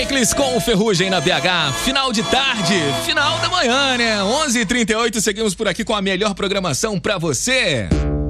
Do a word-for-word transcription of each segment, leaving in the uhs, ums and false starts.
Pericles com o Ferrugem na B H. Final de tarde, final da manhã, né? onze e trinta e oito, seguimos por aqui com a melhor programação pra você.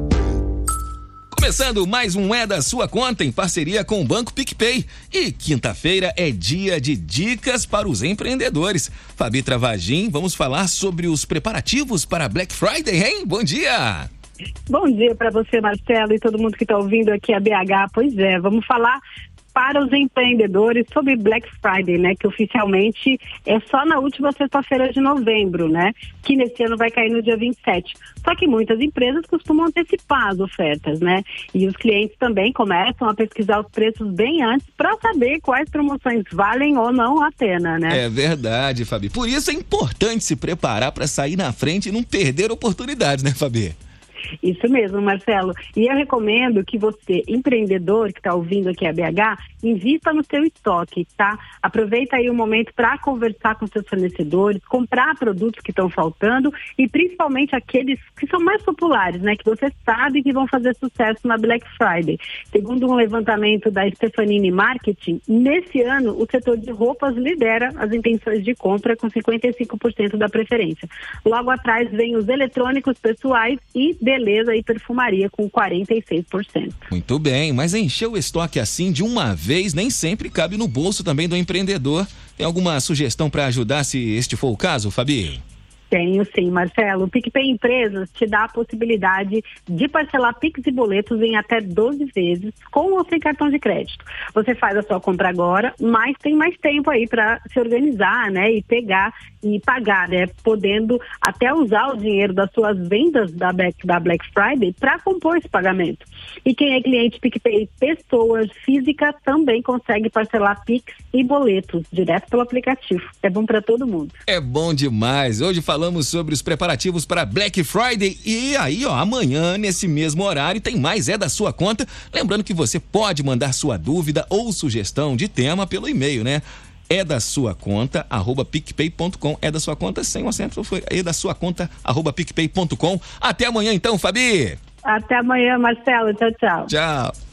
Começando mais um É da Sua Conta em parceria com o Banco PicPay. E quinta-feira é dia de dicas para os empreendedores. Fabi Travagin, vamos falar sobre os preparativos para Black Friday, hein? Bom dia! Bom dia para você, Marcelo, e todo mundo que está ouvindo aqui a B H. Pois é, vamos falar para os empreendedores sobre Black Friday, né? Que oficialmente é só na última sexta-feira de novembro, né? Que nesse ano vai cair no dia vinte e sete. Só que muitas empresas costumam antecipar as ofertas, né? E os clientes também começam a pesquisar os preços bem antes para saber quais promoções valem ou não a pena, né? É verdade, Fabi. Por isso é importante se preparar para sair na frente e não perder oportunidades, né, Fabi? Isso mesmo, Marcelo. E eu recomendo que você, empreendedor que está ouvindo aqui a B H, invista no seu estoque, tá? Aproveita aí o momento para conversar com seus fornecedores, comprar produtos que estão faltando e principalmente aqueles que são mais populares, né? Que você sabe que vão fazer sucesso na Black Friday. Segundo um levantamento da Stefanini Marketing, nesse ano o setor de roupas lidera as intenções de compra com cinquenta e cinco por cento da preferência. Logo atrás vem os eletrônicos pessoais e beleza e perfumaria com quarenta e seis por cento. Muito bem, mas encher o estoque assim de uma vez nem sempre cabe no bolso também do empreendedor. Tem alguma sugestão para ajudar se este for o caso, Fabi? Tenho sim, Marcelo. O PicPay Empresas te dá a possibilidade de parcelar Pix e boletos em até doze vezes, com ou sem cartão de crédito. Você faz a sua compra agora, mas tem mais tempo aí para se organizar, né? E pegar e pagar, né? Podendo até usar o dinheiro das suas vendas da Black, da Black Friday para compor esse pagamento. E quem é cliente PicPay pessoa física também consegue parcelar Pix e boletos direto pelo aplicativo. É bom para todo mundo. É bom demais. Hoje falamos Falamos sobre os preparativos para Black Friday e aí, ó, amanhã, nesse mesmo horário, tem mais É da Sua Conta. Lembrando que você pode mandar sua dúvida ou sugestão de tema pelo e-mail, né? É da sua conta, arroba picpay ponto com. É da sua conta, sem o acento, foi é da sua conta, arroba picpay ponto com. Até amanhã então, Fabi! Até amanhã, Marcelo. Tchau, tchau. Tchau.